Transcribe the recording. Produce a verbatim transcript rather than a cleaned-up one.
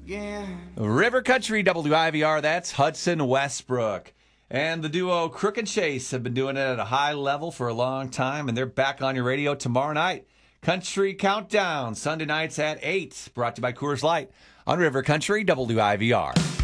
again. River Country, W I V R, that's Hudson Westbrook. And the duo Crook and Chase have been doing it at a high level for a long time, and they're back on your radio tomorrow night. Country Countdown, Sunday nights at eight, brought to you by Coors Light on River Country, W I V R.